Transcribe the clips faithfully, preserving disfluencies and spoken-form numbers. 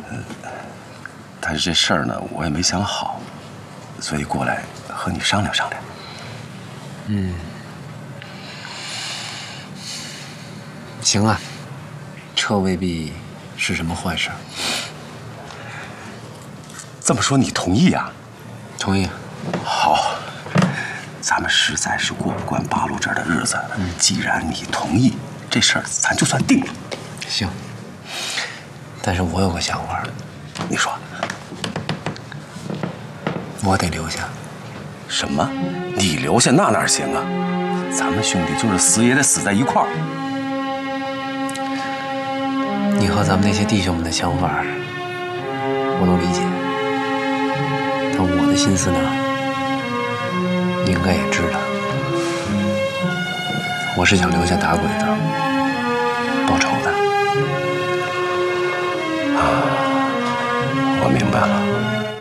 但是这事儿呢，我也没想好，所以过来和你商量商量。 嗯，行啊，这未必是什么坏事。 这么说你同意啊？ 同意。 好，咱们实在是过不惯八路这儿的日子。嗯，既然你同意，这事儿咱就算定了。 行。但是我有个想法。 你说。 我得留下。 什么？你留下那哪行啊？咱们兄弟就是死也得死在一块儿。 你和咱们那些弟兄们的想法，我都理解。但我的心思呢，你应该也知道。我是想留下打鬼的，报仇的。 啊，我明白了。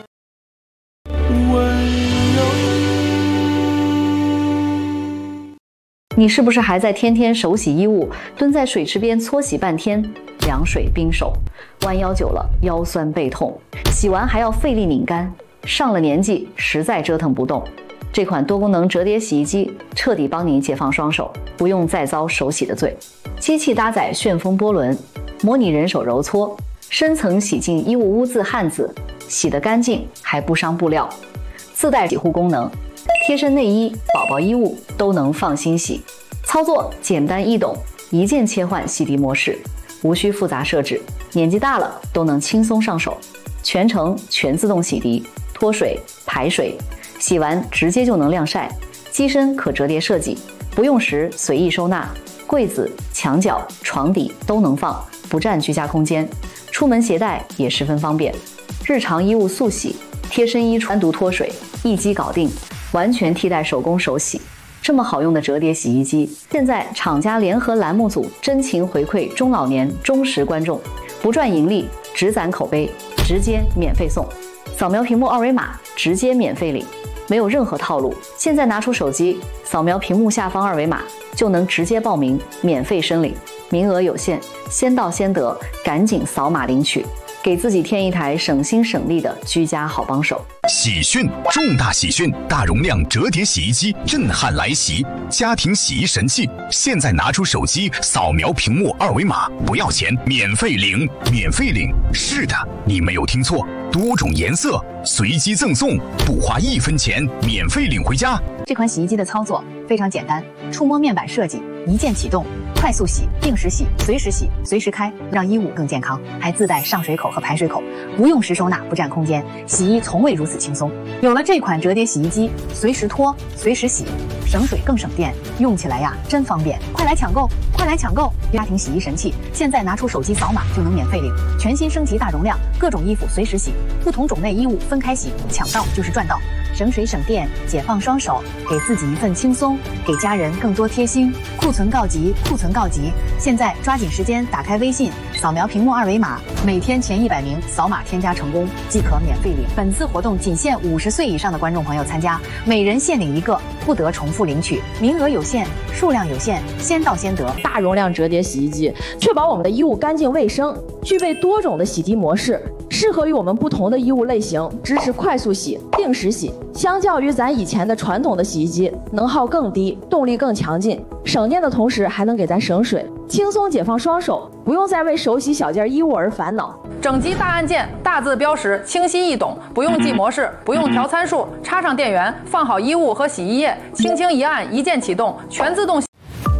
你是不是还在天天手洗衣物，蹲在水池边搓洗半天，凉水冰手，弯腰久了腰酸背痛，洗完还要费力拧干，上了年纪实在折腾不动。这款多功能折叠洗衣机彻底帮你解放双手，不用再遭手洗的罪。机器搭载旋风波轮，模拟人手揉搓，深层洗净衣物污渍汗渍，洗得干净还不伤布料。自带洗护功能，贴身内衣、宝宝衣物都能放心洗。操作简单易懂，一键切换洗涤模式，无需复杂设置，年纪大了都能轻松上手。全程全自动洗涤，脱水、排水，洗完直接就能晾晒。机身可折叠设计，不用时随意收纳，柜子、墙角、床底都能放，不占居家空间。出门携带也十分方便。日常衣物速洗，贴身衣单独脱水，一机搞定，完全替代手工手洗。这么好用的折叠洗衣机，现在厂家联合栏目组真情回馈中老年忠实观众，不赚盈利，只攒口碑，直接免费送。扫描屏幕二维码，直接免费领，没有任何套路。现在拿出手机，扫描屏幕下方二维码，就能直接报名，免费申领。名额有限，先到先得，赶紧扫码领取，给自己添一台省心省力的居家好帮手。 喜讯，重大喜讯！大容量折叠洗衣机震撼来袭，家庭洗衣神器！现在拿出手机，扫描屏幕二维码，不要钱，免费领，免费领！是的，你没有听错，多种颜色随机赠送，不花一分钱，免费领回家。 这款洗衣机的操作非常简单，触摸面板设计，一键启动，快速洗、定时洗、随时洗、随时开，让衣物更健康。还自带上水口和排水口，不用时收纳，不占空间，洗衣从未如此轻松。有了这款折叠洗衣机，随时脱，随时洗，省水更省电，用起来呀真方便！快来抢购，快来抢购！家庭洗衣神器，现在拿出手机扫码就能免费领，全新升级大容量，各种衣服随时洗，不同种类衣物分开洗，抢到就是赚到，省水省电，解放双手，给自己一份轻松，给家人更多贴心。库存告急，库存告急！现在抓紧时间打开微信，扫描屏幕二维码，每天前一百名扫码添加成功即可免费领。本次活动仅限五十岁以上的观众朋友参加，每人限领一个，不得重复领取，名额有限，数量有限，先到先得。 大容量折叠洗衣机，确保我们的衣物干净卫生，具备多种的洗涤模式，适合于我们不同的衣物类型，支持快速洗、定时洗。相较于咱以前的传统的洗衣机，能耗更低，动力更强劲，省电的同时还能给咱省水，轻松解放双手，不用再为手洗小件衣物而烦恼。 整机大按键，大字标识，清晰易懂，不用记模式，不用调参数，插上电源，放好衣物和洗衣液，轻轻一按，一键启动，全自动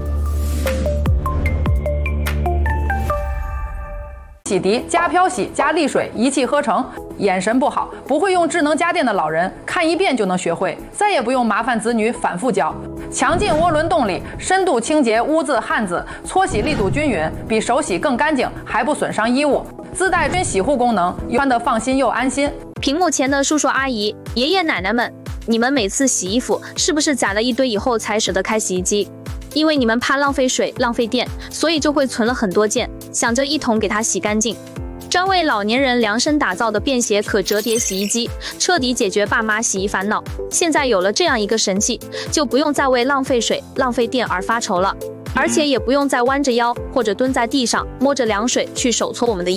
洗涤加漂洗加沥水一气呵成。眼神不好，不会用智能家电的老人，看一遍就能学会，再也不用麻烦子女反复教。强劲涡轮动力，深度清洁污渍汗渍，搓洗力度均匀，比手洗更干净，还不损伤衣物。自带真洗护功能，穿得放心又安心。 屏幕前的叔叔阿姨、爷爷奶奶们，你们每次洗衣服是不是攒了一堆以后才舍得开洗衣机？因为你们怕浪费水、浪费电，所以就会存了很多件，想着一同给它洗干净。专为老年人量身打造的便携可折叠洗衣机，彻底解决爸妈洗衣烦恼。现在有了这样一个神器，就不用再为浪费水、浪费电而发愁了，而且也不用再弯着腰或者蹲在地上摸着凉水去手搓我们的衣服。